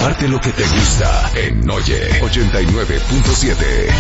Comparte lo que te gusta en Oye 89.7.